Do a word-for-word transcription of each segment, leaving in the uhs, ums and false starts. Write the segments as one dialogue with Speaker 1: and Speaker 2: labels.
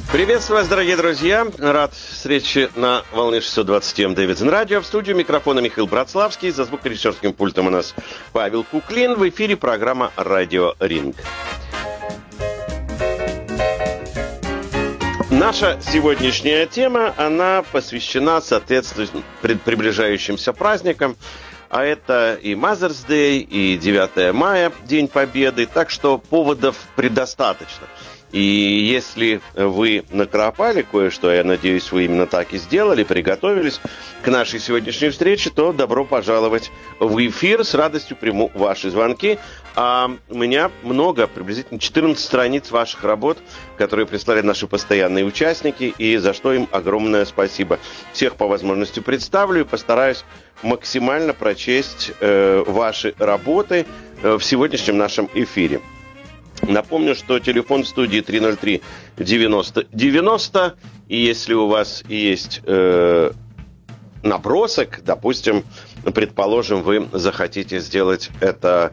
Speaker 1: Приветствую вас, дорогие друзья. Рад встрече на волне шестьсот двадцать эм Дэвидсон Радио. В студию микрофона Михаил Братславский. За звукорежиссерским пультом у нас Павел Куклин. В эфире программа «Радио Ринг». Наша сегодняшняя тема, она посвящена, соответственно, приближающимся праздникам. А это и Mother's Day, и девятое мая, День Победы. Так что поводов предостаточно. И если вы накропали кое-что, я надеюсь, вы именно так и сделали, приготовились к нашей сегодняшней встрече, то добро пожаловать в эфир. С радостью приму ваши звонки. А у меня много, приблизительно четырнадцать страниц ваших работ, которые прислали наши постоянные участники, и за что им огромное спасибо. Всех по возможности представлю и постараюсь максимально прочесть э, ваши работы э, в сегодняшнем нашем эфире. Напомню, что телефон в студии три ноль три девяносто девяносто, и если у вас есть э, набросок, допустим, предположим, вы захотите сделать это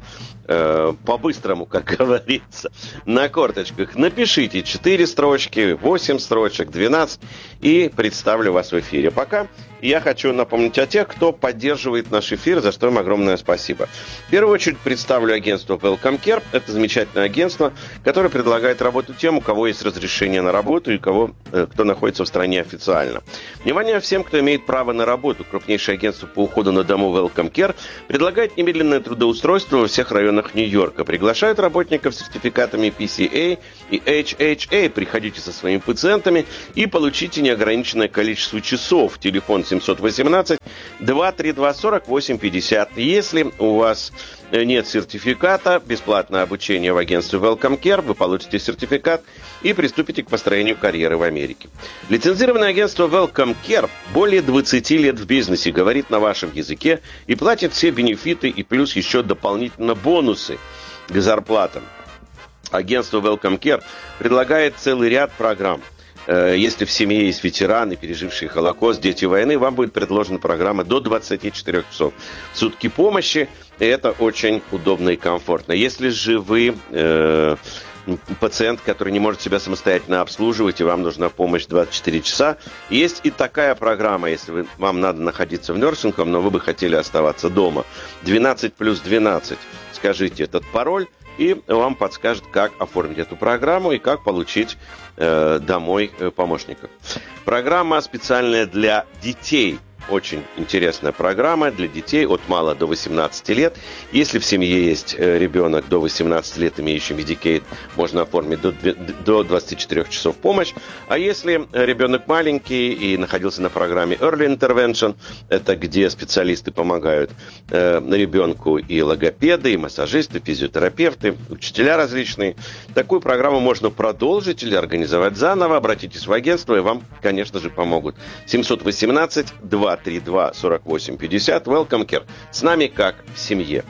Speaker 1: э, по-быстрому, как говорится, на корточках, напишите четыре строчки, восемь строчек, двенадцать, и представлю вас в эфире. Пока я хочу напомнить о тех, кто поддерживает наш эфир, за что им огромное спасибо. В первую очередь представлю агентство Welcome Care. Это замечательное агентство, которое предлагает работу тем, у кого есть разрешение на работу и кого, кто находится в стране официально. Внимание всем, кто имеет право на работу. Крупнейшее агентство по уходу на дому Welcome Care предлагает немедленное трудоустройство во всех районах Нью-Йорка. Приглашают работников с сертификатами пи си эй и эйч эйч эй. Приходите со своими пациентами и получите неограниченное количество часов. Телефон семьсот восемнадцать двести тридцать два сорок восемь пятьдесят. Если у вас нет сертификата, бесплатное обучение в агентстве Welcome Care, вы получите сертификат и приступите к построению карьеры в Америке. Лицензированное агентство Welcome Care более двадцать лет в бизнесе, говорит на вашем языке и платит все бенефиты и плюс еще дополнительно бонусы к зарплатам. Агентство Welcome Care предлагает целый ряд программ. Если в семье есть ветераны, пережившие Холокост, дети войны, вам будет предложена программа до двадцати четырёх часов в сутки помощи. И это очень удобно и комфортно. Если же вы э, пациент, который не может себя самостоятельно обслуживать, и вам нужна помощь двадцать четыре часа, есть и такая программа, если вы, вам надо находиться в нерсингом, но вы бы хотели оставаться дома. двенадцать плюс двенадцать. Скажите этот пароль, и вам подскажет, как оформить эту программу и как получить э, домой э, помощников. Программа специальная для детей. Очень интересная программа для детей от мала до восемнадцати лет. Если в семье есть ребенок до восемнадцати лет, имеющий Medicaid, можно оформить до, до двадцати четырёх часов помощь. А если ребенок маленький и находился на программе Early Intervention, это где специалисты помогают э, ребенку, и логопеды, и массажисты, физиотерапевты, учителя различные, такую программу можно продолжить или организовать заново. Обратитесь в агентство, и вам, конечно же, помогут. семьсот восемнадцать двести тридцать два сорок восемь пятьдесят. Welcome Care. С нами как в семье.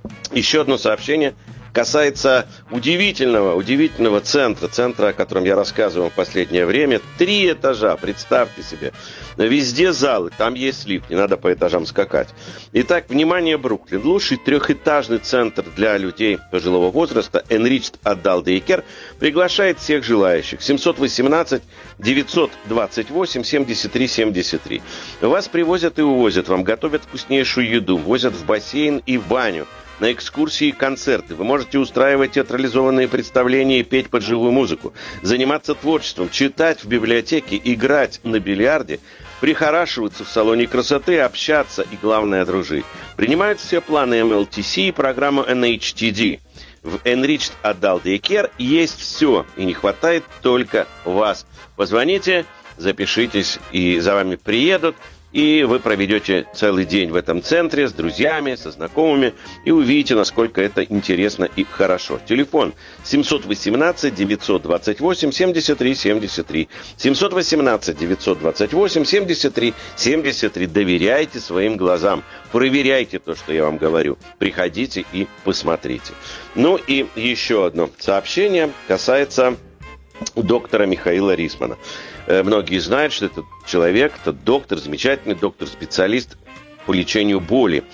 Speaker 1: Еще одно сообщение касается удивительного, удивительного центра, центра, о котором я рассказывал в последнее время. Три этажа, представьте себе. Везде залы, там есть лифт, не надо по этажам скакать. Итак, внимание, Бруклин. Лучший трехэтажный центр для людей пожилого возраста Enriched Adult Daycare приглашает всех желающих. семьсот восемнадцать девятьсот двадцать восемь семьдесят три семьдесят три. Вас привозят и увозят, вам готовят вкуснейшую еду, возят в бассейн и в баню, на экскурсии и концерты. Вы можете устраивать театрализованные представления и петь под живую музыку, заниматься творчеством, читать в библиотеке, играть на бильярде, прихорашиваться в салоне красоты, общаться и, главное, дружить. Принимают все планы эм эл ти си и программу эн эйч ти ди. В Enriched Adult Daycare есть все, и не хватает только вас. Позвоните, запишитесь, и за вами приедут, и вы проведете целый день в этом центре с друзьями, со знакомыми, и увидите, насколько это интересно и хорошо. Телефон семьсот восемнадцать девятьсот двадцать восемь семьдесят три семьдесят три. семьсот восемнадцать девятьсот двадцать восемь семьдесят три семьдесят три. Доверяйте своим глазам. Проверяйте то, что я вам говорю. Приходите и посмотрите. Ну и еще одно сообщение касается доктора Михаила Рисмана. Многие знают, что этот человек, этот доктор, замечательный доктор-специалист по лечению боли.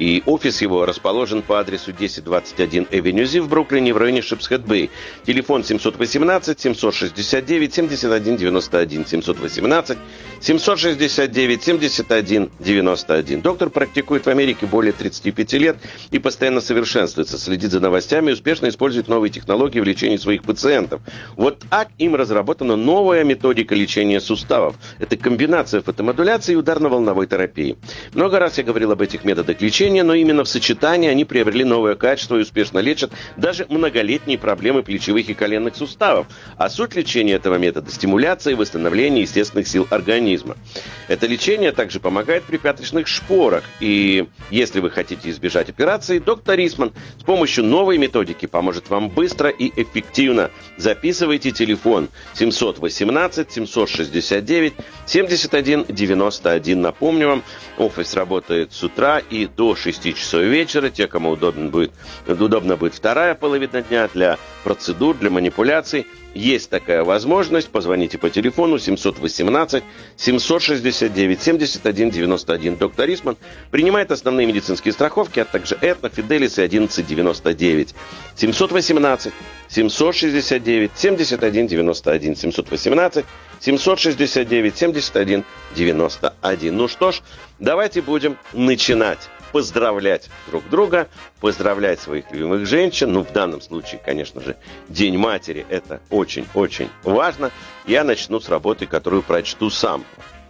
Speaker 1: И офис его расположен по адресу десять двадцать один Avenue Z в Бруклине в районе Шипсхед-Бэй. Телефон семь один восемь семь шесть девять семь один девять один, семь один восемь семь шесть девять семь один девять один. Доктор практикует в Америке более тридцати пяти лет и постоянно совершенствуется, следит за новостями и успешно использует новые технологии в лечении своих пациентов. Вот так им разработана новая методика лечения суставов. Это комбинация фотомодуляции и ударно-волновой терапии. Много раз я говорил об этих методах лечения, но именно в сочетании они приобрели новое качество и успешно лечат даже многолетние проблемы плечевых и коленных суставов. А суть лечения этого метода – стимуляция и восстановление естественных сил организма. Это лечение также помогает при пяточных шпорах. И если вы хотите избежать операции, доктор Рисман с помощью новой методики поможет вам быстро и эффективно. Записывайте телефон семь один восемь семь шесть девять семь один девять один. Напомню вам, офис работает с утра и до шести часов вечера. Те, кому удобно будет, удобно будет вторая половина дня для процедур, для манипуляций. Есть такая возможность. Позвоните по телефону семь один восемь семь шесть девять семь один девять один. Доктор Рисман принимает основные медицинские страховки, а также Этно, Фиделис и одиннадцать девяносто девять. семь один восемь семь шесть девять семь один девять один. семь один восемь семь шесть девять семь один девять один. Ну что ж, давайте будем начинать. Поздравлять друг друга, поздравлять своих любимых женщин. Ну, в данном случае, конечно же, День матери. Это очень-очень важно. Я начну с работы, которую прочту сам.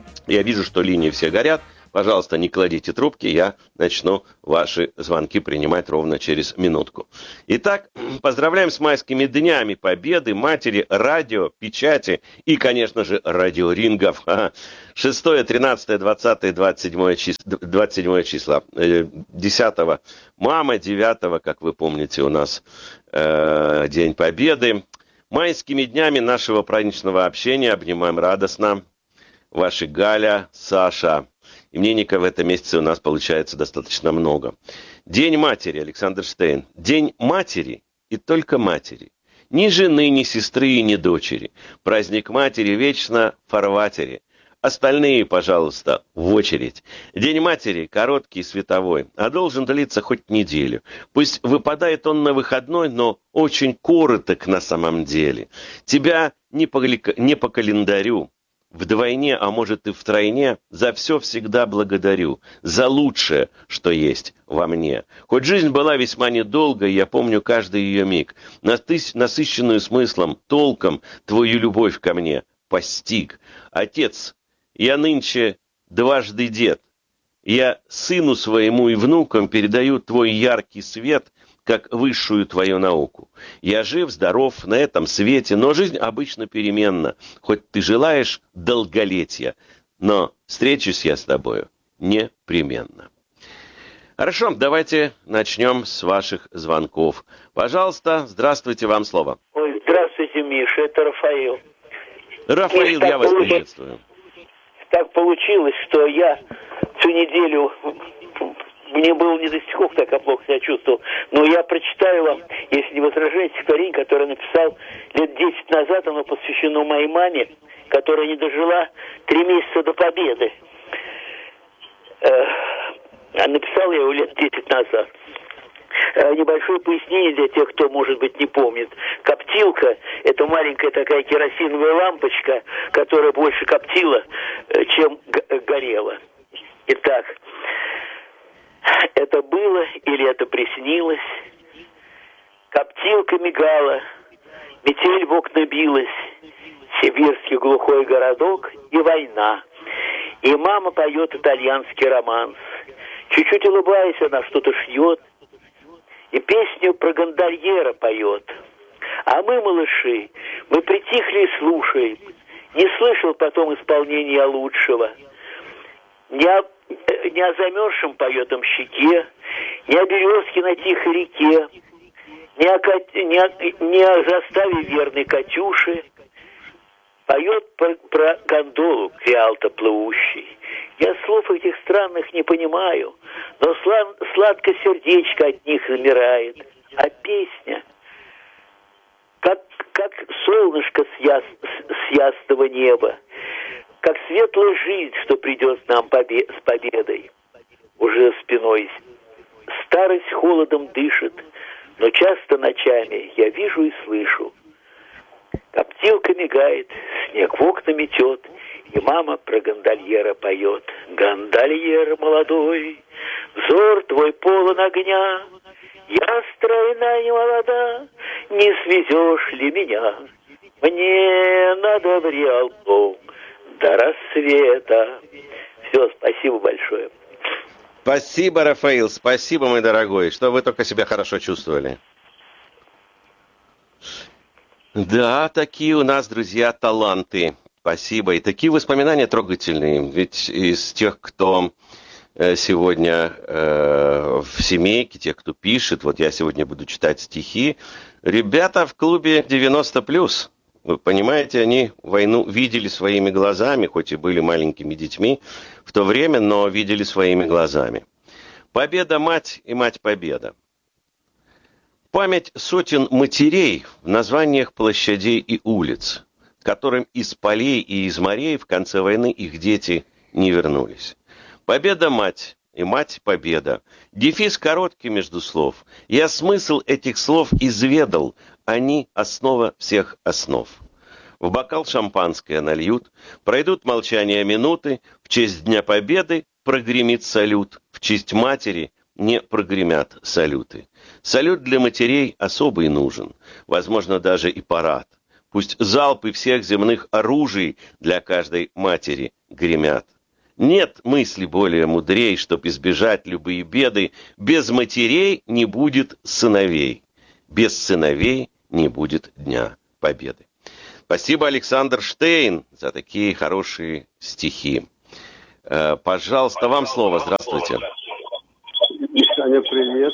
Speaker 1: Я вижу, что линии все горят. Пожалуйста, не кладите трубки, я начну ваши звонки принимать ровно через минутку. Итак, поздравляем с майскими днями Победы, Матери, радио, печати и, конечно же, радиорингов. шестое, тринадцатое, двадцатое, двадцать седьмое числа, двадцать седьмое числа, десятого мама, девятого, как вы помните, у нас э, День Победы. Майскими днями нашего праздничного общения обнимаем радостно ваши Галя, Саша. Именинников в этом месяце у нас получается достаточно много. День матери, Александр Штейн. День матери и только матери. Ни жены, ни сестры и ни дочери. Праздник матери вечно в фарватере. Остальные, пожалуйста, в очередь. День матери короткий, световой, а должен длиться хоть неделю. Пусть выпадает он на выходной, но очень короток на самом деле. Тебя не по, не по календарю. Вдвойне, а может и втройне, за все всегда благодарю, за лучшее, что есть во мне. Хоть жизнь была весьма недолгой, я помню каждый ее миг, насыщенную смыслом, толком, твою любовь ко мне постиг. Отец, я нынче дважды дед, я сыну своему и внукам передаю твой яркий свет, как высшую твою науку. Я жив, здоров на этом свете, но жизнь обычно переменна, хоть ты желаешь долголетия, но встречусь я с тобою непременно. Хорошо, давайте начнем с ваших звонков. Пожалуйста, здравствуйте, вам слово.
Speaker 2: Ой, здравствуйте, Миша, это Рафаил.
Speaker 1: Рафаил, Миш, я вас получ... приветствую.
Speaker 2: Так получилось, что я всю неделю... Мне было не до стихов, так я плохо себя чувствовал. Но я прочитаю вам, если не возражаете, стихотворение, которое написал лет десять назад. Оно посвящено моей маме, которая не дожила три месяца до победы. Э, написал я его лет десять назад. Э, небольшое пояснение для тех, кто, может быть, не помнит. Коптилка – это маленькая такая керосиновая лампочка, которая больше коптила, чем горела. Итак... Это было или это приснилось? Коптилка мигала, метель в окна билась, сибирский глухой городок и война. И мама поет итальянский романс. Чуть-чуть улыбаясь, она что-то шьет. И песню про гондольера поет. А мы, малыши, мы притихли и слушаем. Не слышал потом исполнения лучшего. Не о, не о замерзшем поетом щеке, не о березке на тихой реке, не о, не о, не о заставе верной Катюши. Поет про, про гондолу Криалто плывущий. Я слов этих странных не понимаю, но слад, сладко сердечко от них замирает. А песня, как, как солнышко с, яс, с ясного неба, как светлая жизнь, что придет нам побе- с победой. Уже спиной Старость холодом дышит, но часто ночами я вижу и слышу. Коптилка мигает, снег в окна метет, и мама про гондольера поет. Гондольер молодой, взор твой полон огня, я стройна и молода, не свезешь ли меня? Мне надо в Риалто до рассвета. Все, спасибо большое.
Speaker 1: Спасибо, Рафаил, спасибо, мой дорогой, что вы только себя хорошо чувствовали. Да, такие у нас, друзья, таланты. Спасибо. И такие воспоминания трогательные. Ведь из тех, кто сегодня э, в семейке, тех, кто пишет, вот я сегодня буду читать стихи, ребята в клубе девяносто плюс. Вы понимаете, они войну видели своими глазами, хоть и были маленькими детьми в то время, но видели своими глазами. Победа, мать и мать победа. Память сотен матерей в названиях площадей и улиц, к которым из полей и из морей в конце войны их дети не вернулись. Победа, мать и мать победа. Дефис короткий между слов. Я смысл этих слов изведал. Они основа всех основ. В бокал шампанское нальют, пройдут молчания минуты, в честь Дня Победы прогремит салют, в честь матери не прогремят салюты. Салют для матерей особый нужен, возможно, даже и парад. Пусть залпы всех земных оружий для каждой матери гремят. Нет мысли более мудрей, чтоб избежать любые беды. Без матерей не будет сыновей. Без сыновей не будет Дня Победы. Спасибо, Александр Штейн, за такие хорошие стихи. Э, пожалуйста, вам слово. Здравствуйте.
Speaker 3: Саня, привет.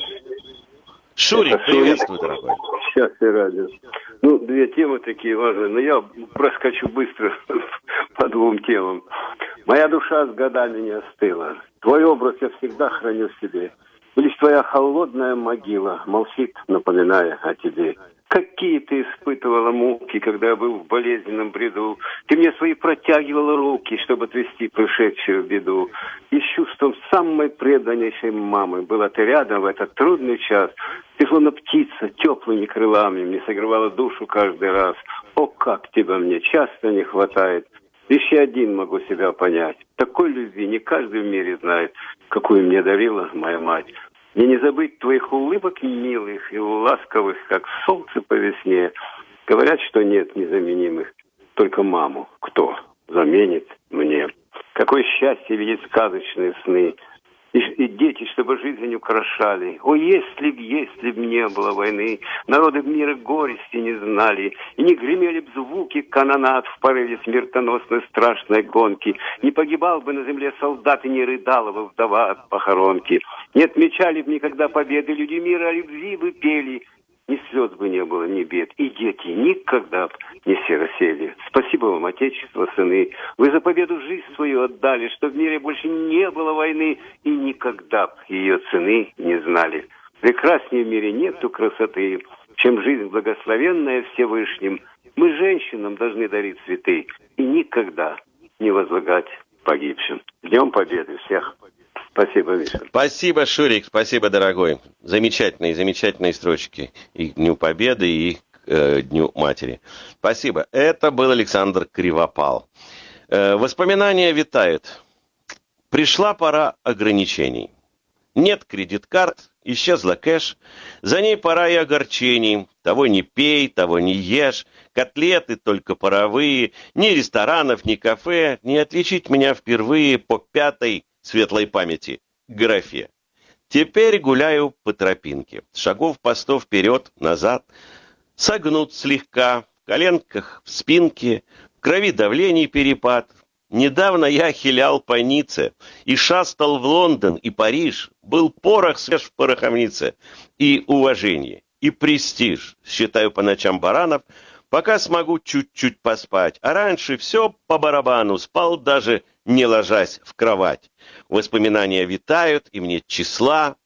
Speaker 1: Шурик, приветствую, дорогой.
Speaker 3: Сейчас я радио. Ну, две темы такие важные, но я проскочу быстро по двум темам. Моя душа с годами не остыла. Твой образ я всегда храню в себе. Лишь твоя холодная могила молчит, напоминая о тебе. Какие ты испытывала муки, когда я был в болезненном бреду. Ты мне свои протягивала руки, чтобы отвести пришедшую беду. И с чувством самой преданнейшей мамы была ты рядом в этот трудный час. Ты словно птица теплыми крылами мне согревала душу каждый раз. О, как тебя мне часто не хватает. Лишь я один могу себя понять. Такой любви не каждый в мире знает, какую мне дарила моя мать. Мне не забыть твоих улыбок милых и ласковых, как солнце по весне. Говорят, что нет незаменимых, только маму кто заменит мне. Какое счастье видеть сказочные сны. И, и дети, чтобы жизнь украшали. О, если б, если б не было войны, народы мира горести не знали, и не гремели б звуки канонад в порыве смертоносной страшной гонки, не погибал бы на земле солдат и не рыдала бы вдова от похоронки, не отмечали бы никогда победы, люди мира о любви бы пели, ни слез бы не было, ни бед, и дети никогда б не сиросели. Спасибо вам, Отечество, сыны. Вы за победу жизнь свою отдали, что в мире больше не было войны, и никогда б ее цены не знали. Прекраснее в мире нету красоты, чем жизнь благословенная Всевышним. Мы женщинам должны дарить цветы и никогда не возлагать погибшим. Днем Победы всех! Спасибо, Миша.
Speaker 1: Спасибо, Шурик, спасибо, дорогой. Замечательные, замечательные строчки. И к Дню Победы, и к э, Дню Матери. Спасибо. Это был Александр Кривопал. Э, воспоминания витают. Пришла пора ограничений. Нет кредит-карт, исчезла кэш. За ней пора и огорчений. Того не пей, того не ешь. Котлеты только паровые. Ни ресторанов, ни кафе. Не отличить меня впервые по пятой светлой памяти графе. Теперь гуляю по тропинке. Шагов по сто вперед, назад. Согнут слегка, в коленках, в спинке. В крови давлений перепад. Недавно я хилял по Ницце и шастал в Лондон и Париж. Был порох свеж в пороховнице. И уважение, и престиж. Считаю по ночам баранов, пока смогу чуть-чуть поспать. А раньше все по барабану, спал даже не ложась в кровать. Воспоминания витают, им нет числа,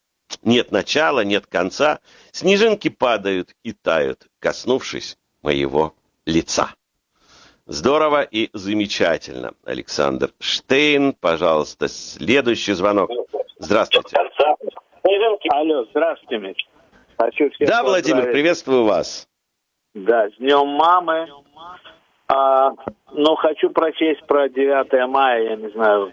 Speaker 1: нет начала, нет конца. Снежинки падают и тают, коснувшись моего лица. Здорово и замечательно. Александр Штейн, пожалуйста, следующий звонок. Здравствуйте.
Speaker 4: Алло, здравствуйте, Миш. Хочу всех
Speaker 1: Да, Владимир,
Speaker 4: поздравить.
Speaker 1: приветствую вас.
Speaker 4: Да, с Днем мамы. А, но хочу прочесть про девятое мая, я не знаю,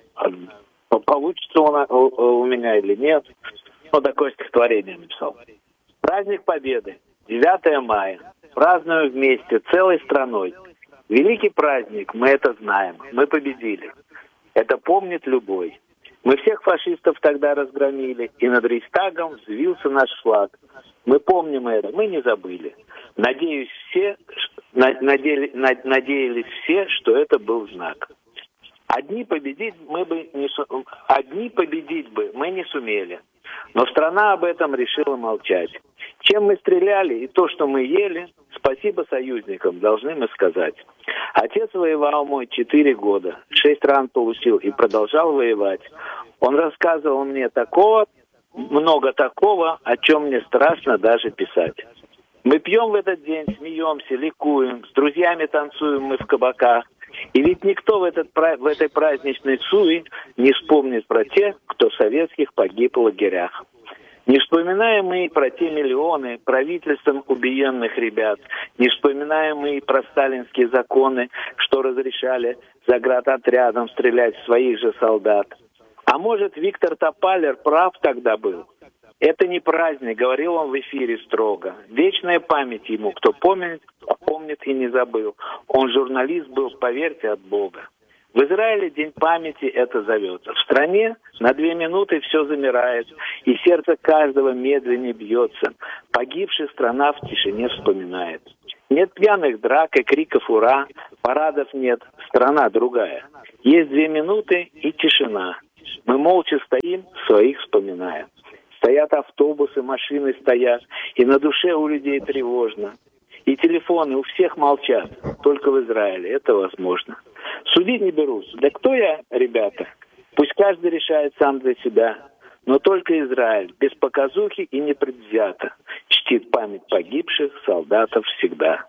Speaker 4: получится у, на, у, у меня или нет. Но такое стихотворение написал. Праздник Победы, девятое мая. Празднуем вместе, целой страной. Великий праздник, мы это знаем, мы победили. Это помнит любой. Мы всех фашистов тогда разгромили, и над Рейхстагом взвился наш флаг. Мы помним это, мы не забыли. Надеюсь, все, надеяли, надеялись все, что это был знак. Одни победить мы бы не одни победить бы мы не сумели, но страна об этом решила молчать. Чем мы стреляли и то, что мы ели, спасибо союзникам, должны мы сказать. Отец воевал мой четыре года, шесть ран получил и продолжал воевать. Он рассказывал мне такого, много такого, о чем мне страшно даже писать. Мы пьем в этот день, смеемся, ликуем, с друзьями танцуем мы в кабаках. И ведь никто в, этот, в этой праздничной суе не вспомнит про тех, кто в советских погиб в лагерях. Не вспоминаем мы и про те миллионы правительством убиенных ребят. Не вспоминаем мы и про сталинские законы, что разрешали заградотрядам стрелять в своих же солдат. А может, Виктор Топалер прав тогда был? Это не праздник, говорил он в эфире строго. Вечная память ему, кто помнит, помнит и не забыл. Он журналист был, поверьте, от Бога. В Израиле День памяти это зовется. В стране на две минуты все замирает, и сердце каждого медленнее бьется. Погибших страна в тишине вспоминает. Нет пьяных драк и криков «Ура!», парадов нет, страна другая. Есть две минуты и тишина. Мы молча стоим, своих вспоминая. Стоят автобусы, машины стоят, и на душе у людей тревожно. И телефоны у всех молчат, только в Израиле это возможно. Судить не берусь. Да кто я, ребята? Пусть каждый решает сам для себя. Но только Израиль, без показухи и непредвзято, чтит память погибших солдатов всегда.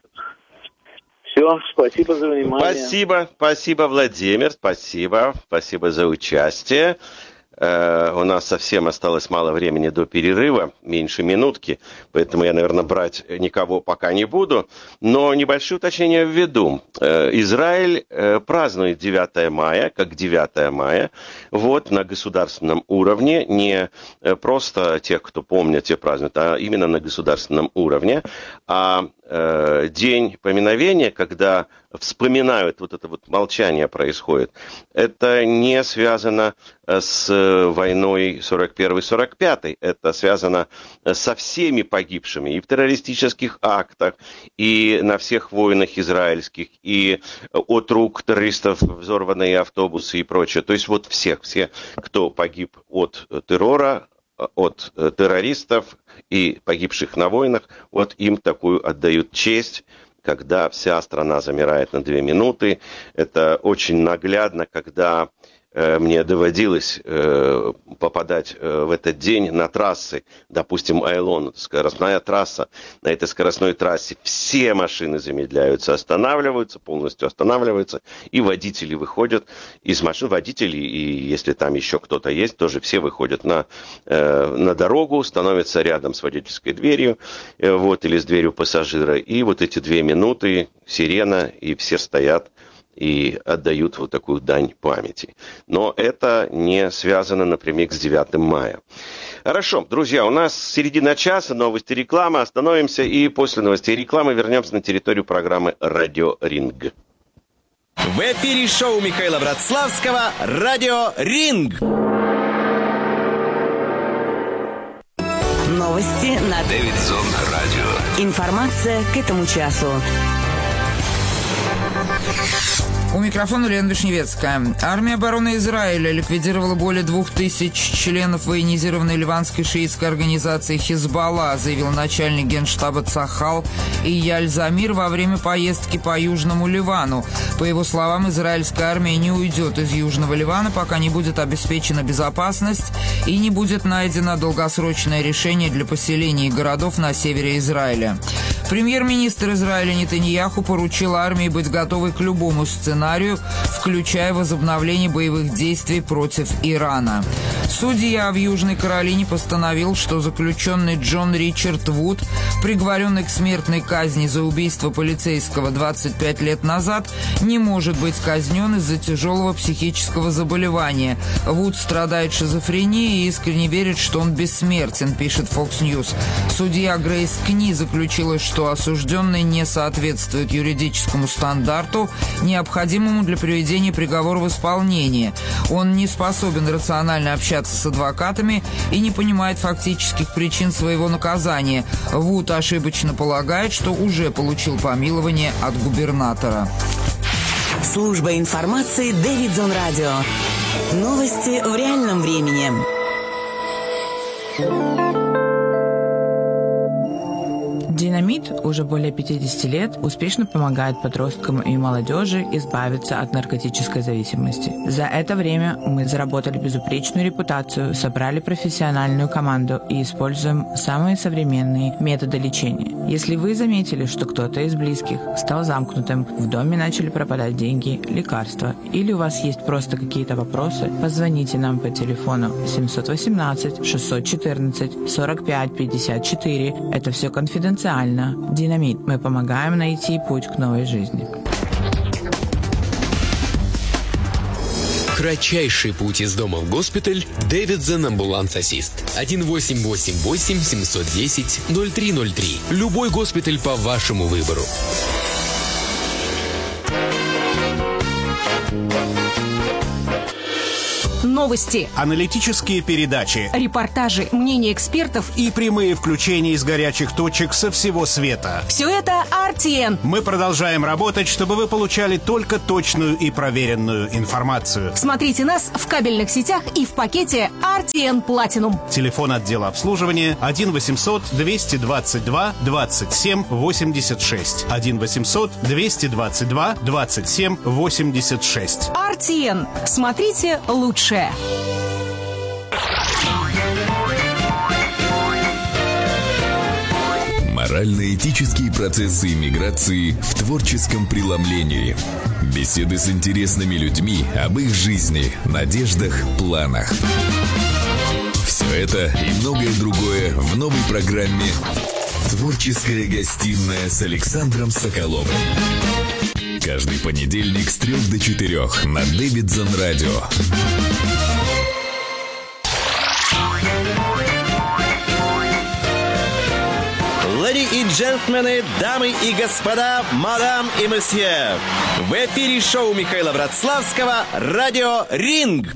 Speaker 4: Все, спасибо за внимание.
Speaker 1: Спасибо, спасибо, Владимир, спасибо, спасибо за участие. Uh, у нас совсем осталось мало времени до перерыва, меньше минутки, поэтому я, наверное, брать никого пока не буду. Но небольшое уточнение введу. Uh, Израиль uh, празднует девятое мая, как девятое мая, вот, на государственном уровне, не uh, просто тех, кто помнит, те празднуют, а именно на государственном уровне. А uh, день поминовения, когда вспоминают, вот это вот молчание происходит, это не связано с войной сорок первый сорок пятый, это связано со всеми погибшими и в террористических актах, и на всех войнах израильских, и от рук террористов взорванные автобусы и прочее. То есть вот всех, все, кто погиб от террора, от террористов и погибших на войнах, вот им такую отдают честь, когда вся страна замирает на две минуты. Это очень наглядно, когда э, мне доводилось э, попадать э, в этот день на трассы, допустим, Айлон, скоростная трасса, на этой скоростной трассе все машины замедляются, останавливаются, полностью останавливаются, и водители выходят из машин, водители, и если там еще кто-то есть, тоже все выходят на, э, на дорогу, становятся рядом с водительской дверью, э, вот, или с дверью пассажира, и вот эти две минуты минуты, сирена, и все стоят и отдают вот такую дань памяти. Но это не связано напрямик с девятым мая. Хорошо, друзья, у нас середина часа, новости, реклама. Остановимся и после новостей и рекламы вернемся на территорию программы «Радио Ринг».
Speaker 5: В эфире шоу Михаила Братславского «Радио Ринг».
Speaker 6: Новости на
Speaker 5: Дэвидсон Радио.
Speaker 6: Информация к этому часу.
Speaker 7: У микрофона Лена Вишневецкая. Армия обороны Израиля ликвидировала более двух тысяч членов военизированной ливанской шиитской организации «Хизбалла», заявил начальник генштаба Цахал Ияль Замир во время поездки по Южному Ливану. По его словам, израильская армия не уйдет из Южного Ливана, пока не будет обеспечена безопасность и не будет найдено долгосрочное решение для поселений городов на севере Израиля. Премьер-министр Израиля Нетаньяху поручил армии быть готовой к любому сценарию сценарию, включая возобновление боевых действий против Ирана. Судья в Южной Каролине постановил, что заключенный Джон Ричард Вуд, приговоренный к смертной казни за убийство полицейского двадцать пять лет назад, не может быть казнен из-за тяжелого психического заболевания. Вуд страдает шизофренией и искренне верит, что он бессмертен, пишет Fox News. Судья Грейс Кни заключила, что осужденный не соответствует юридическому стандарту, необходимому для приведения приговора в исполнение. Он не способен рационально общаться с адвокатами и не понимает фактических причин своего наказания. Вуд ошибочно полагает, что уже получил помилование от губернатора.
Speaker 6: Служба информации Дэвидсон Радио. Новости в реальном времени.
Speaker 8: Динамит уже более пятьдесят лет успешно помогает подросткам и молодежи избавиться от наркотической зависимости. За это время мы заработали безупречную репутацию, собрали профессиональную команду и используем самые современные методы лечения. Если вы заметили, что кто-то из близких стал замкнутым, в доме начали пропадать деньги, лекарства, или у вас есть просто какие-то вопросы, позвоните нам по телефону семь один восемь шесть один четыре сорок пять пятьдесят четыре. Это все конфиденциально. Динамит. Мы помогаем найти путь к новой жизни.
Speaker 9: Кратчайший путь из дома в госпиталь. Дэвидсон Амбуланс Ассист. один восемь восемь восемь семь один ноль ноль три ноль три. Любой госпиталь по вашему выбору.
Speaker 10: Новости,
Speaker 11: аналитические передачи,
Speaker 10: репортажи, мнения экспертов
Speaker 11: и прямые включения из горячих точек со всего света.
Speaker 10: Все это ар ти эн.
Speaker 11: Мы продолжаем работать, чтобы вы получали только точную и проверенную информацию.
Speaker 10: Смотрите нас в кабельных сетях и в пакете ар ти эн Platinum.
Speaker 11: Телефон отдела обслуживания один восемьсот двести двадцать два двадцать семь восемьдесят шесть. один восемьсот двести двадцать два двадцать семь восемьдесят шесть.
Speaker 10: ар ти эн. Смотрите лучшее.
Speaker 5: Морально-этические процессы иммиграции в творческом преломлении. Беседы с интересными людьми об их жизни, надеждах, планах. Все это и многое другое в новой программе «Творческая гостиная» с Александром Соколовым. Каждый понедельник с трех до четырех на Дэвидсон Радио. Леди и джентльмены, дамы и господа, мадам и месье. В эфире шоу Михаила Братславского «Радио Ринг».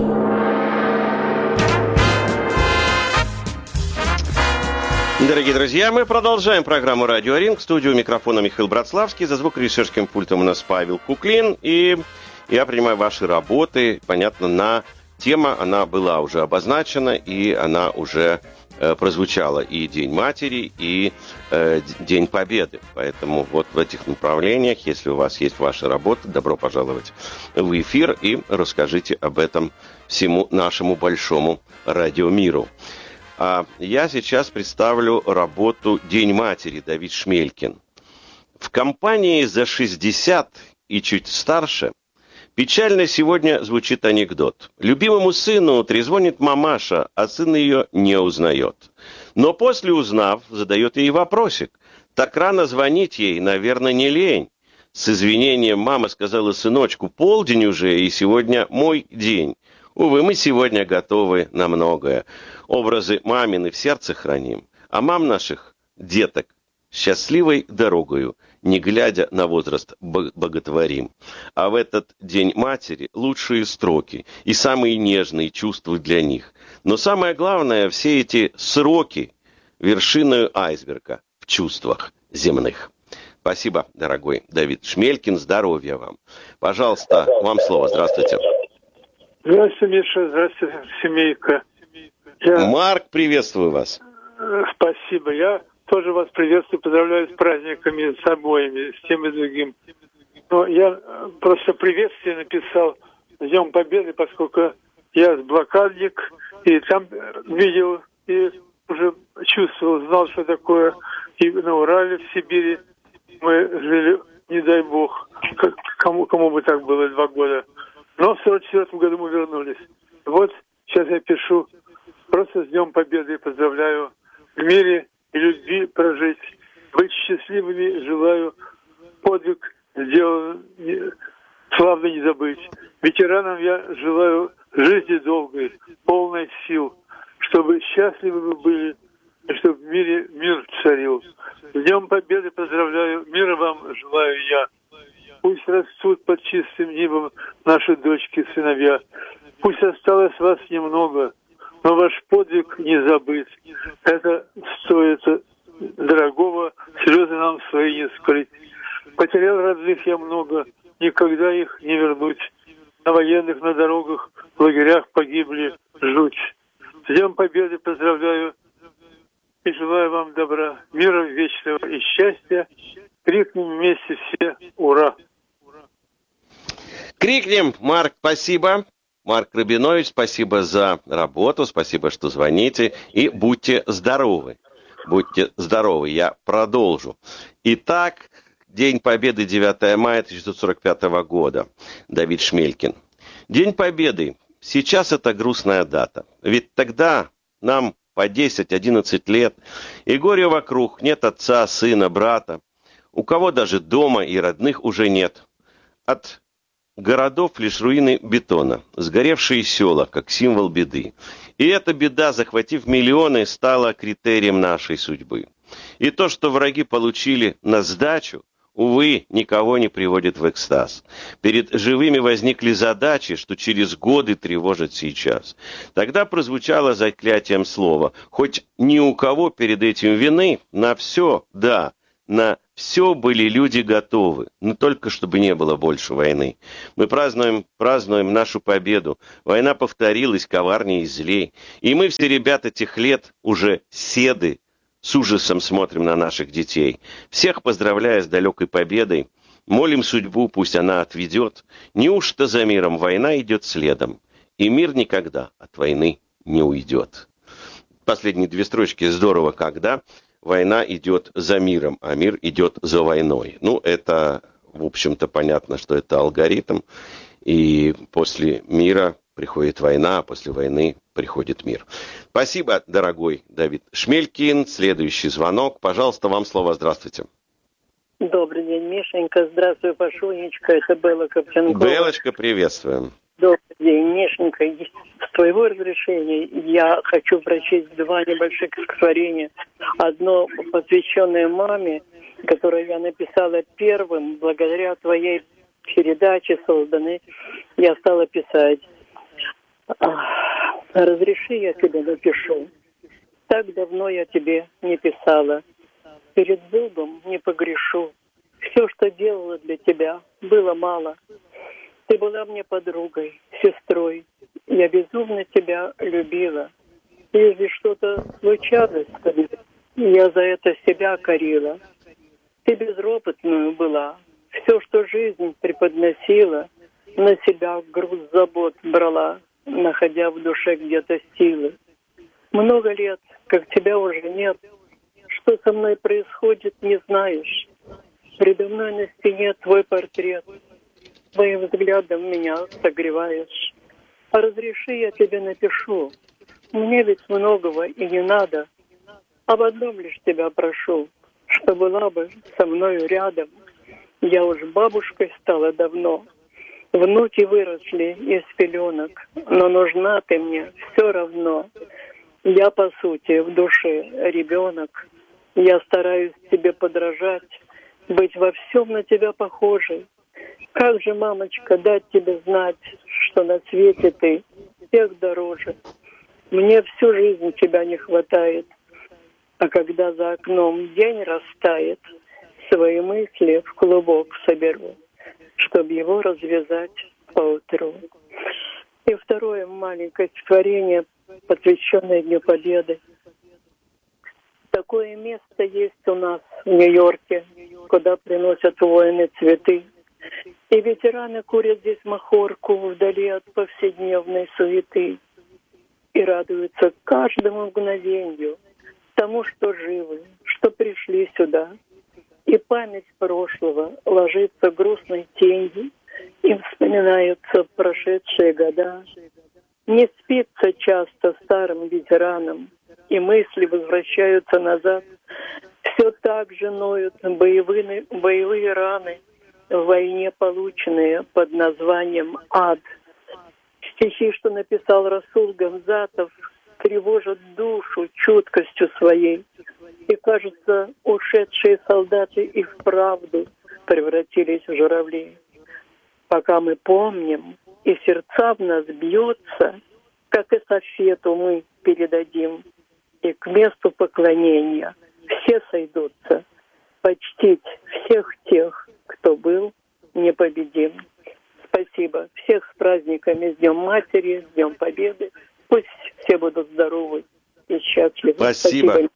Speaker 1: Дорогие друзья, мы продолжаем программу «Радио Ринг». В студию микрофона Михаил Братславский. За звукорежиссерским пультом у нас Павел Куклин. И я принимаю ваши работы, понятно, на тема, она была уже обозначена, и она уже э, прозвучала. И День матери, и э, День Победы. Поэтому вот в этих направлениях, если у вас есть ваша работа, добро пожаловать в эфир и расскажите об этом всему нашему большому радиомиру. А я сейчас представлю работу «День матери» Давид Шмелькин. В компании за шестьдесят и чуть старше печально сегодня звучит анекдот. Любимому сыну трезвонит мамаша, а сын ее не узнает. Но после узнав, задает ей вопросик. Так рано звонить ей, наверное, не лень. С извинением мама сказала сыночку: полдень уже, и сегодня мой день. Увы, мы сегодня готовы на многое. Образы мамины в сердце храним, а мам наших, деток, счастливой дорогою, не глядя на возраст, боготворим. А в этот День матери лучшие строки и самые нежные чувства для них. Но самое главное, все эти сроки вершиною айсберга в чувствах земных. Спасибо, дорогой Давид Шмелькин, здоровья вам. Пожалуйста, вам слово. Здравствуйте.
Speaker 12: Здравствуйте, Миша. Здравствуйте, семейка. Я...
Speaker 1: Марк, приветствую вас.
Speaker 12: Спасибо. Я тоже вас приветствую, поздравляю с праздниками, с обоими, с тем и другим. Но я просто приветствие написал с Днем Победы, поскольку я блокадник, и там видел, и уже чувствовал, знал, что такое. И на Урале, в Сибири мы жили, не дай бог, как, кому, кому бы так было два года. Но в сорок четвёртом году мы вернулись. Вот сейчас я пишу, просто с Днем Победы поздравляю, в мире и любви прожить, быть счастливыми желаю, подвиг сделан, славно не забыть. Ветеранам я желаю жизни долгой, полной сил, чтобы счастливы вы были, и чтобы в мире мир царил. С Днем Победы поздравляю, мира вам желаю я. Пусть растут под чистым небом наши дочки, сыновья. Пусть осталось вас немного, но ваш подвиг не забыть. Это стоит дорогого, слезы нам свои не скрыть. Потерял родных я много, никогда их не вернуть. На военных, на дорогах, в лагерях погибли жуть. С Днем Победы поздравляю и желаю вам добра, мира вечного и счастья. Крикнем вместе все «Ура!».
Speaker 1: Крикнем, Марк, спасибо. Марк Рабинович, спасибо за работу, спасибо, что звоните. И будьте здоровы. Будьте здоровы, я продолжу. Итак, День Победы, девятое мая тысяча девятьсот сорок пятого года. Давид Шмелькин. День Победы. Сейчас это грустная дата. Ведь тогда нам по десять-одиннадцать лет, и горе вокруг, нет отца, сына, брата. У кого даже дома и родных уже нет. От городов лишь руины бетона, сгоревшие села, как символ беды. И эта беда, захватив миллионы, стала критерием нашей судьбы. И то, что враги получили на сдачу, увы, никого не приводит в экстаз. Перед живыми возникли задачи, что через годы тревожат сейчас. Тогда прозвучало заклятием слово. Хоть ни у кого перед этим вины, на все, да, на все были люди готовы, но только чтобы не было больше войны. Мы празднуем, празднуем нашу победу. Война повторилась коварнее и злей. И мы все, ребята, тех лет уже седы, с ужасом смотрим на наших детей. Всех поздравляя с далекой победой, молим судьбу, пусть она отведет. Неужто за миром война идет следом, и мир никогда от войны не уйдет. Последние две строчки здорово, когда война идет за миром, а мир идет за войной. Ну, это, в общем-то, понятно, что это алгоритм. И после мира приходит война, а после войны приходит мир. Спасибо, дорогой Давид Шмелькин. Следующий звонок. Пожалуйста, вам слово. Здравствуйте.
Speaker 13: Добрый день, Мишенька. Здравствуй, Пашунечка. Это Белла Копченкова.
Speaker 1: Белочка, приветствуем.
Speaker 13: Добрый день, Мишенька. С твоего разрешения я хочу прочесть два небольших стихотворения. Одно посвященное маме, которое я написала первым, благодаря твоей передаче созданной, я стала писать. Разреши, я тебе напишу. Так давно я тебе не писала. Перед Богом не погрешу. Все, что делала для тебя, было мало. Ты была мне подругой, сестрой. Я безумно тебя любила. Если что-то случалось с тобой, я за это себя корила. Ты безропотную была. Все, что жизнь преподносила, на себя груз забот брала, находя в душе где-то силы. Много лет, как тебя уже нет, что со мной происходит, не знаешь. Предо мной на стене твой портрет, твоим взглядом меня согреваешь. А разреши, я тебе напишу, мне ведь многого и не надо. Об одном лишь тебя прошу, что была бы со мною рядом. Я уж бабушкой стала давно, внуки выросли из пеленок, но нужна ты мне все равно. Я, по сути, в душе ребенок. Я стараюсь тебе подражать, быть во всем на тебя похожей. Как же, мамочка, дать тебе знать, что на свете ты всех дороже. Мне всю жизнь тебя не хватает, а когда за окном день растает, свои мысли в клубок соберу, чтобы его развязать поутру. И второе маленькое стихотворение, посвященное Дню Победы. Такое место есть у нас в Нью-Йорке, куда приносят воины цветы. И ветераны курят здесь махорку вдали от повседневной суеты. И радуются каждому мгновению, тому, что живы, что пришли сюда. И память прошлого ложится грустной тенью, и вспоминаются прошедшие года. Не спится часто старым ветеранам, и мысли возвращаются назад. Все так же ноют боевые, боевые раны, в войне полученные под названием «Ад». Стихи, что написал Расул Гамзатов, тревожат душу чуткостью своей. И, кажется, ушедшие солдаты и вправду превратились в журавлей. Пока мы помним, и сердца в нас бьются, как эстафету мы передадим, и к месту поклонения все сойдутся, почтить всех тех, кто был непобедим. Спасибо. Всех с праздниками, с Днем Матери, с Днем Победы. Пусть все будут здоровы и счастливы.
Speaker 1: Спасибо. Спасибо.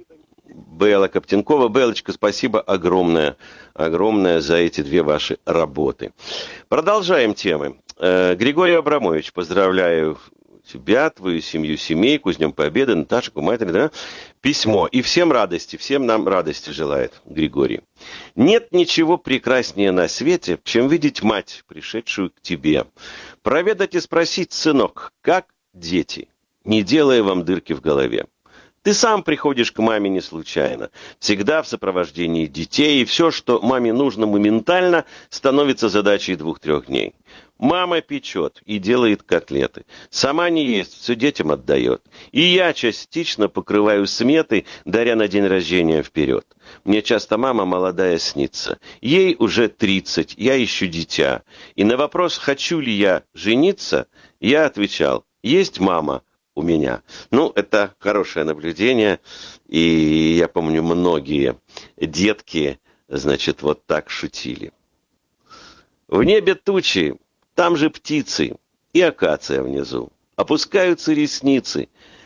Speaker 1: Белла Коптенкова. Беллочка, спасибо огромное, огромное за эти две ваши работы. Продолжаем темы. Григорий Абрамович, поздравляю тебя, твою семью, семейку, с Днем Победы, Наташку, матери, да? Письмо. И всем радости, всем нам радости желает Григорий. Нет ничего прекраснее на свете, чем видеть мать, пришедшую к тебе. Проведать и спросить, сынок, как дети, не делая вам дырки в голове. Ты сам приходишь к маме не случайно. Всегда в сопровождении детей, и все, что маме нужно моментально, становится задачей двух-трех дней. Мама печет и делает котлеты. Сама не ест, все детям отдает. И я частично покрываю сметы, даря на день рождения вперед. Мне часто мама молодая снится. Ей уже тридцать, я еще дитя. И на вопрос, хочу ли я жениться, я отвечал, есть мама у меня. Ну, это хорошее наблюдение. И я помню, многие детки, значит, вот так шутили. В небе тучи, там же птицы и акация внизу. Опускаются ресницы,